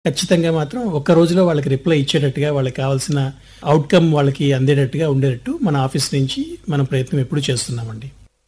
ఖచ్చితంగా మాత్రం ఒక్క రోజులో వాళ్ళకి రిప్లై ఇచ్చేటట్టుగా, వాళ్ళకి కావాల్సిన అవుట్‌కమ్ వాళ్ళకి అందేటట్టుగా ఉండేటట్టు మన ఆఫీస్ నుంచి మనం ప్రయత్నం ఎప్పుడూ చేస్తున్నామండి.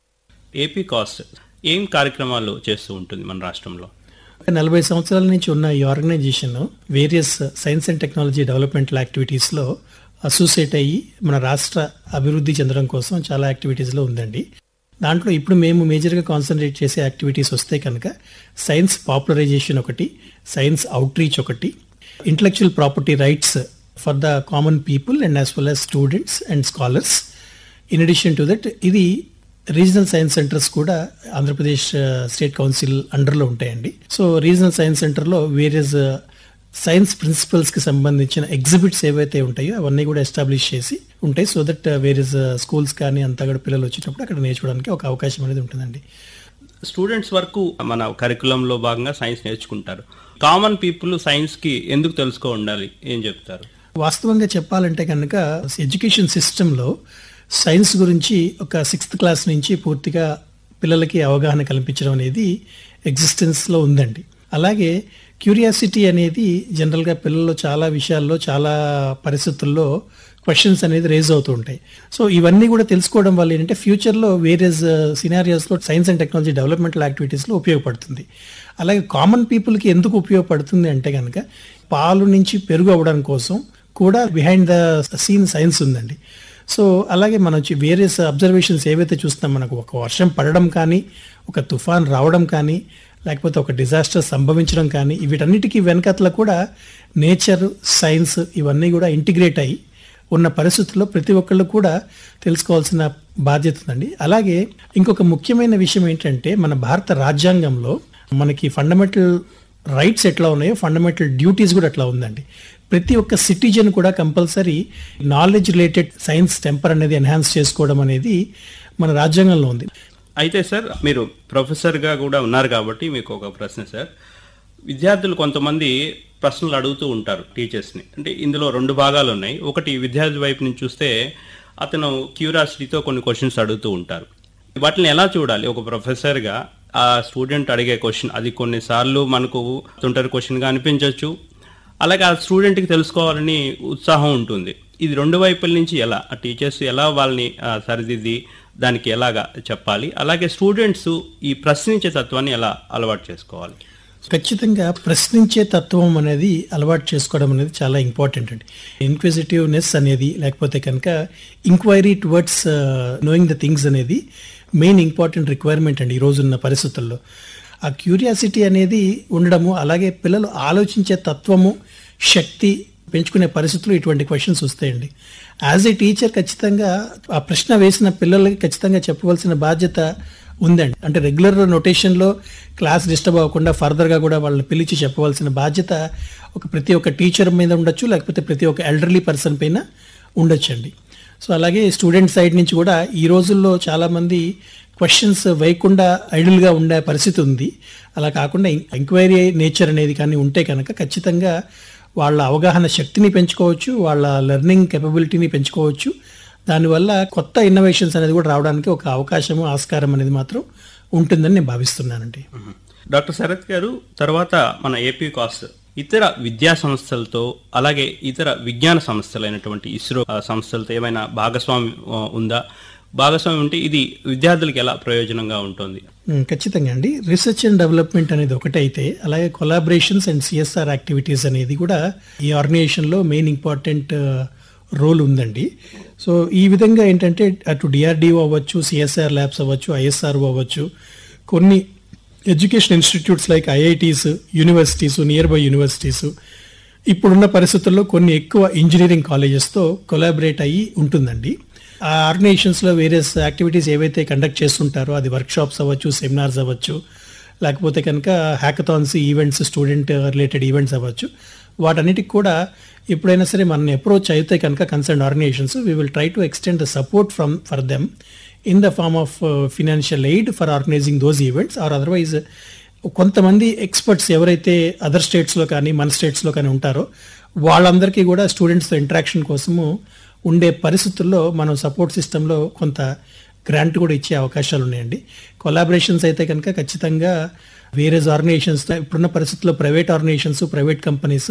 ఏపీ కాస్ట్ ఏం కార్యక్రమాలు చేస్తూ ఉంటుంది మన రాష్ట్రంలో? 40 సంవత్సరాల నుంచి ఉన్న ఈ organisation various science and technology developmental యాక్టివిటీస్‌లో అసోసియేట్ అయ్యి మన రాష్ట్ర అభివృద్ధి చెందడం కోసం చాలా యాక్టివిటీస్‌లో ఉందండి. దాంట్లో ఇప్పుడు మేము మేజర్‌గా కాన్సంట్రేట్ చేసే యాక్టివిటీస్ వస్తే కనుక సైన్స్ పాపులరైజేషన్ ఒకటి, సైన్స్ అవుట్‌రీచ్ ఒకటి, intellectual property rights for the common people and as well as students and scholars. In addition to that ఇది రీజనల్ సైన్స్ సెంటర్స్ కూడా ఆంధ్రప్రదేశ్ స్టేట్ కౌన్సిల్ అండర్లో ఉంటాయండి. సో రీజనల్ సైన్స్ సెంటర్లో various science ప్రిన్సిపల్స్కి సంబంధించిన exhibits ఏవైతే ఉంటాయో అవన్నీ కూడా ఎస్టాబ్లిష్ చేసి ఉంటాయి. సో దట్ వేరియస్ స్కూల్స్ కానీ అంతా కూడా పిల్లలు వచ్చేటప్పుడు అక్కడ నేర్చుకోవడానికి ఒక అవకాశం అనేది ఉంటుందండి. స్టూడెంట్స్ వరకు మన కరికులంలో భాగంగా సైన్స్ నేర్చుకుంటారు. కామన్ పీపుల్ సైన్స్కి ఎందుకు తెలుసుకో ఉండాలి, ఏం చెప్తారు? వాస్తవంగా చెప్పాలంటే కనుక ఎడ్యుకేషన్ సిస్టంలో సైన్స్ గురించి ఒక 6th క్లాస్ నుంచి పూర్తిగా పిల్లలకి అవగాహన కల్పించడం అనేది ఎగ్జిస్టెన్స్లో ఉందండి. అలాగే క్యూరియాసిటీ అనేది జనరల్గా పిల్లల్లో చాలా విషయాల్లో చాలా పరిస్థితుల్లో క్వశ్చన్స్ అనేది రేజ్ అవుతూ ఉంటాయి. సో ఇవన్నీ కూడా తెలుసుకోవడం వల్ల ఏంటంటే ఫ్యూచర్లో various సినారియోస్లో science and technology developmental యాక్టివిటీస్లో ఉపయోగపడుతుంది. అలాగే కామన్ పీపుల్కి ఎందుకు ఉపయోగపడుతుంది అంటే కనుక పాలు నుంచి పెరుగు అవ్వడం కోసం కూడా బిహైండ్ ద సీన్ సైన్స్ ఉందండి. సో అలాగే మనం వేరియస్ అబ్జర్వేషన్స్ ఏవైతే చూస్తాం, మనకు ఒక వర్షం పడడం కానీ, ఒక తుఫాన్ రావడం కానీ, లేకపోతే ఒక డిజాస్టర్ సంభవించడం కానీ, వీటన్నిటికీ వెనకట్ల కూడా నేచర్, సైన్స్ ఇవన్నీ కూడా ఇంటిగ్రేట్ అయ్యి ఉన్న పరిస్థితుల్లో ప్రతి ఒక్కళ్ళు కూడా తెలుసుకోవాల్సిన బాధ్యత ఉందండి. అలాగే ఇంకొక ముఖ్యమైన విషయం ఏంటంటే మన భారత రాజ్యాంగంలో మనకి ఫండమెంటల్ రైట్స్ ఎట్లా ఉన్నాయో ఫండమెంటల్ డ్యూటీస్ కూడా అట్లా ఉందండి. ప్రతి ఒక్క సిటిజన్ కూడా compulsory knowledge related science temper అనేది ఎన్హాన్స్ చేసుకోవడం అనేది మన రాజ్యాంగంలో ఉంది. అయితే సార్, మీరు ప్రొఫెసర్గా కూడా ఉన్నారు కాబట్టి మీకు ఒక ప్రశ్న సార్. విద్యార్థులు కొంతమంది ప్రశ్నలు అడుగుతూ ఉంటారు టీచర్స్ని. అంటే ఇందులో 2 భాగాలు ఉన్నాయి. ఒకటి విద్యార్థి వైపు నుంచి చూస్తే అతను క్యూరియాసిటీతో కొన్ని క్వశ్చన్స్ అడుగుతూ ఉంటారు. వాటిని ఎలా చూడాలి? ఒక ప్రొఫెసర్గా ఆ స్టూడెంట్ అడిగే క్వశ్చన్ అది కొన్నిసార్లు మనకు తుంటరి క్వశ్చన్గా అనిపించవచ్చు, అలాగే ఆ స్టూడెంట్కి తెలుసుకోవాలని ఉత్సాహం ఉంటుంది. ఇది 2 వైపుల నుంచి ఎలా ఆ టీచర్స్ ఎలా వాళ్ళని సరిదిద్ది దానికి ఎలాగా చెప్పాలి, అలాగే స్టూడెంట్స్ ఈ ప్రశ్నించే తత్వాన్ని ఎలా అలవాటు చేసుకోవాలి? ఖచ్చితంగా ప్రశ్నించే తత్వం అనేది అలవాటు చేసుకోవడం అనేది చాలా ఇంపార్టెంట్ అండి. ఇన్క్విజిటివ్నెస్ అనేది లేకపోతే కనుక enquiry towards knowing the things అనేది మెయిన్ ఇంపార్టెంట్ రిక్వైర్మెంట్ అండి ఈ రోజున్న పరిస్థితుల్లో. ఆ క్యూరియాసిటీ అనేది ఉండడము, అలాగే పిల్లలు ఆలోచించే తత్వము, శక్తి పెంచుకునే పరిస్థితులు ఇటువంటి క్వశ్చన్స్ వస్తాయండి. యాజ్ ఏ టీచర్ ఖచ్చితంగా ఆ ప్రశ్న వేసిన పిల్లలకి ఖచ్చితంగా చెప్పవలసిన బాధ్యత ఉందండి. అంటే రెగ్యులర్ నోటేషన్లో క్లాస్ డిస్టర్బ్ అవ్వకుండా ఫర్దర్గా కూడా వాళ్ళని పిలిచి చెప్పవలసిన బాధ్యత ప్రతి ఒక్క టీచర్ మీద ఉండొచ్చు, లేకపోతే ప్రతి ఒక్క ఎల్డర్లీ పర్సన్ పైన ఉండొచ్చండి. సో అలాగే స్టూడెంట్ సైడ్ నుంచి కూడా ఈ రోజుల్లో చాలామంది క్వశ్చన్స్ వేయకుండా ఐడిల్గా ఉండే పరిస్థితి ఉంది. అలా కాకుండా ఎంక్వైరీ నేచర్ అనేది కానీ ఉంటే కనుక ఖచ్చితంగా వాళ్ళ అవగాహన శక్తిని పెంచుకోవచ్చు, వాళ్ళ లెర్నింగ్ కెపబిలిటీని పెంచుకోవచ్చు. దానివల్ల కొత్త ఇన్నోవేషన్స్ అనేది కూడా రావడానికి ఒక అవకాశము, ఆస్కారం అనేది మాత్రం ఉంటుందని నేను భావిస్తున్నానండి. డాక్టర్ శరత్ గారు, తర్వాత మన ఏపీ కాస్ట్ ఇతర విద్యా సంస్థలతో అలాగే ఇతర విజ్ఞాన సంస్థలైనటువంటి ఇస్రో సంస్థలతో ఏమైనా భాగస్వామ్యం ఉందా? భాగస్వామ్యం ఉంటే ఇది విద్యార్థులకు ఎలా ప్రయోజనంగా ఉంటుంది? ఖచ్చితంగా అండి. రీసెర్చ్ అండ్ డెవలప్మెంట్ అనేది ఒకటైతే, అలాగే కొలాబరేషన్స్ అండ్ సిఎస్ఆర్ యాక్టివిటీస్ అనేది కూడా ఈ ఆర్గనైజేషన్లో మెయిన్ ఇంపార్టెంట్ రోల్ ఉందండి. సో ఈ విధంగా ఏంటంటే అటు డిఆర్డిఓ అవ్వచ్చు, సిఎస్ఆర్ ల్యాబ్స్ అవ్వచ్చు, ఐఎస్ఆర్ఓ అవ్వచ్చు, కొన్ని education institutes like IITs, universities, near by universities, ఇప్పుడున్న పరిస్థితుల్లో కొన్ని ఎక్కువ ఇంజనీరింగ్ కాలేజెస్తో కొలాబరేట్ అయ్యి ఉంటుందండి. ఆ ఆర్గనైజేషన్స్లో వేరియస్ యాక్టివిటీస్ ఏవైతే కండక్ట్ చేస్తుంటారో, అది వర్క్షాప్స్ అవ్వచ్చు, సెమినార్స్ అవ్వచ్చు, లేకపోతే కనుక hackathons events, student related events అవ్వచ్చు, వాటన్నిటికి కూడా ఎప్పుడైనా సరే మన అప్రోచ్ అయితే కనుక concern organisations we will try to extend the support for them in the form of financial aid for organising those events. Or otherwise కొంతమంది ఎక్స్పర్ట్స్ ఎవరైతే అదర్ స్టేట్స్లో కానీ మన స్టేట్స్లో కానీ ఉంటారో వాళ్ళందరికీ కూడా స్టూడెంట్స్తో ఇంటరాక్షన్ కోసము ఉండే పరిస్థితుల్లో మనం సపోర్ట్ సిస్టంలో కొంత గ్రాంట్ కూడా ఇచ్చే అవకాశాలు ఉన్నాయండి. కొలాబరేషన్స్ అయితే కనుక ఖచ్చితంగా వేరే ఆర్గనైజేషన్స్, ఇప్పుడున్న పరిస్థితుల్లో ప్రైవేట్ ఆర్గనైజేషన్స్, ప్రైవేట్ కంపెనీస్